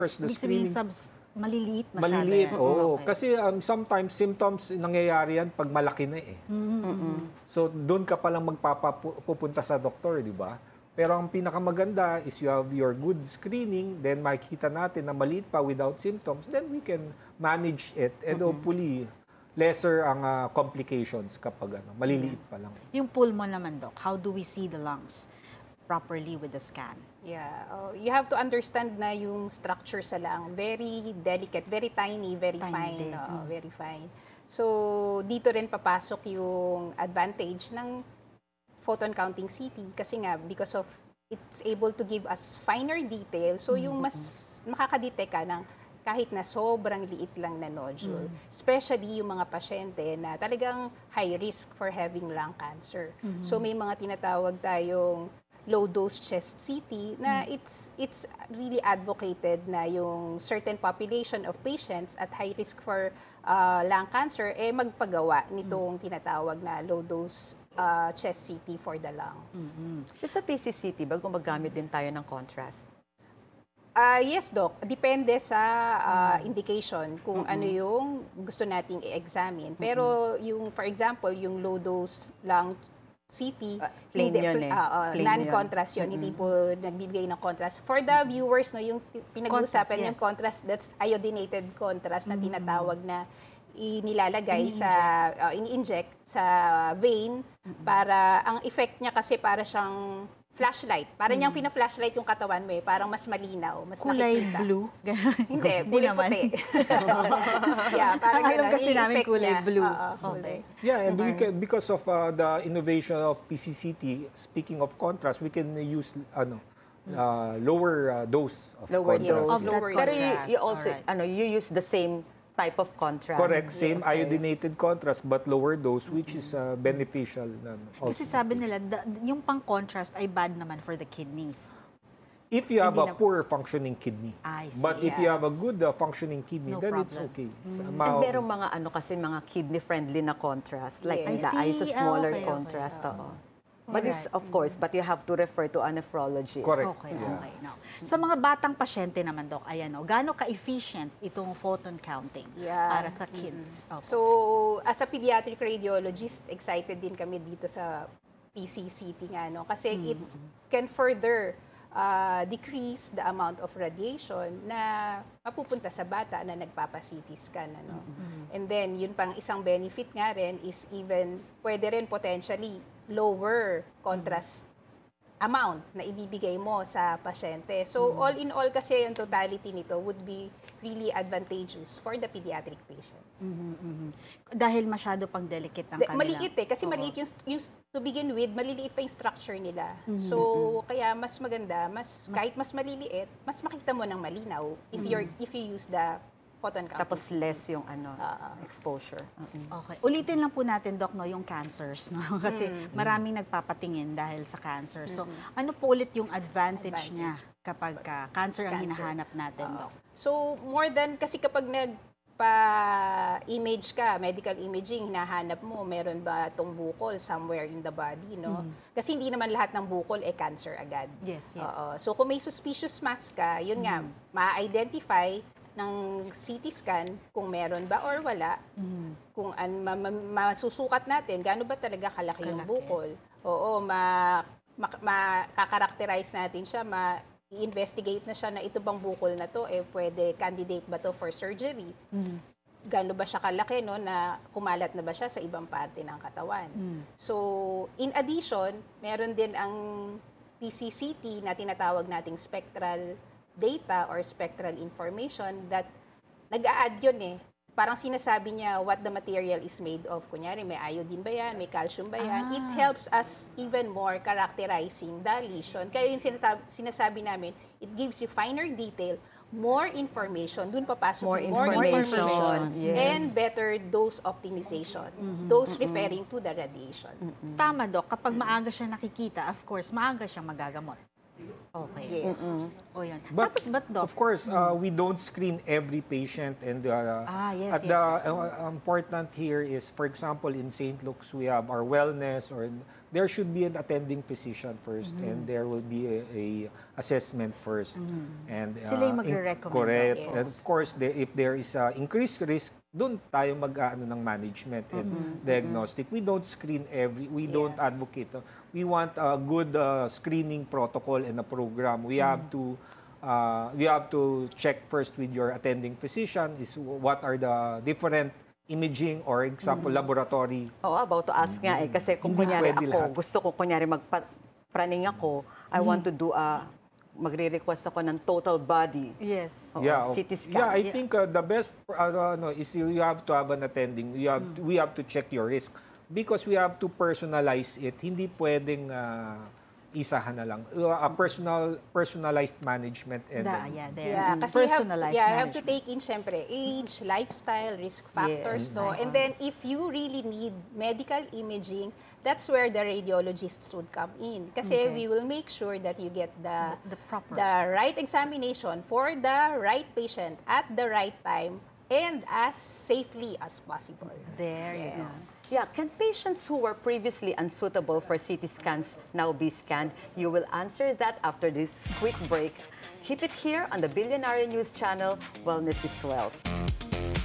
First, the Ibig sabihin, screening, maliliit masyado. maliliit, yan. oo. Okay. Kasi sometimes symptoms nangyayari yan pag malaki na eh. So doon ka palang magpapapunta sa doktor, di ba? Pero ang pinakamaganda is you have your good screening, then makikita natin na maliit pa without symptoms, then we can manage it and hopefully lesser ang complications kapag maliliit pa lang. Yung pulmon naman, Doc, how do we see the lungs properly with the scan? Yeah, you have to understand na yung structure sa lung, very delicate, very tiny, very Tiny fine, din. very fine. So, dito rin papasok yung advantage ng photon counting CT kasi nga because of it's able to give us finer detail. So, yung mas makakadetect ka ng kahit na sobrang liit lang na nodule. Especially yung mga pasyente na talagang high risk for having lung cancer. So, may mga tinatawag tayong low-dose chest CT na it's really advocated na yung certain population of patients at high risk for lung cancer magpagawa nitong tinatawag na low-dose chest CT for the lungs. Yung sa PCCT ba, gumagamit din tayo ng contrast? Yes, Doc. Depende sa indication kung ano yung gusto nating i-examine. Pero yung, for example, yung low-dose lung CT, plain yun eh. Plain non-contrast yun. Hindi po nagbibigay ng contrast. For the viewers, no, yung pinag-uusapan Contrast, yung contrast, that's iodinated contrast na tinatawag na inilalagay ini-inject sa vein para ang effect niya kasi para siyang flashlight. Para niyang pina-flashlight yung katawan mo parang mas malinaw, mas Kulay nakikita. blue? Hindi, kulay naman. puti. Yeah, parang Alam ganun, kasi yung namin effect kulay niya. blue. Kulay. Yeah, and we can, because of the innovation of PCCT, speaking of contrast, we can use lower dose of Lower contrast. dose. Of that Lower Pero contrast. you also, Alright. you use the same type of contrast. Correct, same Yes. iodinated contrast but lower dose, which is beneficial. Kasi sabi nila, yung pang-contrast ay bad naman for the kidneys. If you have Hindi a na- poor functioning kidney. I see. But if you have a good functioning kidney, No then it's problem. okay. It's And mild. merong mga kasi mga kidney-friendly na contrast. Like Yes. the I eyes see. smaller Okay. contrast. But this, of course, but you have to refer to a nephrologist. Correct. Okay, Yeah. okay. No. Sa mga batang pasyente naman, Doc, ayan, gaano ka-efficient itong photon counting para sa kids? Opo. So, as a pediatric radiologist, excited din kami dito sa PCCT nga, no? Kasi it can further decrease the amount of radiation na mapupunta sa bata na nagpapa-CT scan. Ano? And then, yun pang isang benefit nga rin is even, pwede rin potentially lower contrast amount na ibibigay mo sa pasyente. So, all in all kasi yung totality nito would be really advantageous for the pediatric patients. Dahil masyado pang delicate ang kanila. Maliit kasi maliit yung to begin with, maliliit pa yung structure nila. So, kaya mas maganda, kahit mas maliliit, mas makita mo ng malinaw if you use the photon counting. Tapos less yung exposure. Okay. Ulitin lang po natin, Doc, no, yung cancers. No? Kasi maraming nagpapatingin dahil sa cancer. So, ano po ulit yung advantage niya kapag cancer ang hinahanap natin, Doc? So, more than, kasi kapag nagpa-image ka, medical imaging, hinahanap mo, meron ba itong bukol somewhere in the body, no? Kasi hindi naman lahat ng bukol cancer agad. Yes, yes. Oo. So, kung may suspicious mass ka, yun nga, ma-identify ng CT scan kung meron ba or wala, kung masusukat natin, gaano ba talaga kalaki yung bukol. Oo, makakarakterize natin siya, i-investigate na siya na ito bang bukol na to, pwede candidate ba to for surgery? Gaano ba siya kalaki, no, na kumalat na ba siya sa ibang parte ng katawan? So, in addition, meron din ang PCCT na tinatawag nating spectral data or spectral information that nag-a-add yun Parang sinasabi niya what the material is made of. Kunyari, may iodine ba yan? May calcium ba yan? It helps us even more characterizing the lesion. Kaya yung sinasabi namin, it gives you finer detail, more information. Doon papasok More yung information. Yes. and better dose optimization. Dose referring to the radiation. Tama, Doc. Kapag maaga siya nakikita, of course, maaga siya magagamot. Okay. Yes. O yan. But, Tapos, Doc? of course, we don't screen every patient. And yes, at the important here is, for example, in St. Luke's, we have our wellness, or there should be an attending physician first, and there will be a assessment first. And Sila yung magre-recommend. correct. Yes. And of course, if there is increased risk, doon tayo mag-ano ng management and diagnostic. We don't screen we don't advocate. We want a good screening protocol and a program. We have to check first with your attending physician is what are the different imaging or example laboratory. Oh, about to ask nga kasi kung Hindi kunyari pwede ako, lahat. gusto ko kunyari magpraning ako, I want to do magre-request ako ng total body. Yes. Oo, Yeah, CT scan. Yeah, I think the best is you have to have an attending. We have to check your risk because we have to personalize it. Hindi pwedeng isahan na lang. A personalized management and Yeah, kasi personalized you have to management. take in, syempre, age, lifestyle, risk factors, Yes, no? And then, if you really need medical imaging, that's where the radiologists would come in. Kasi Okay. we will make sure that you get the proper. right examination for the right patient at the right time and as safely as possible. There you go. Yeah, can patients who were previously unsuitable for CT scans now be scanned? You will answer that after this quick break. Keep it here on the Billionaire News Channel. Wellness is Wealth.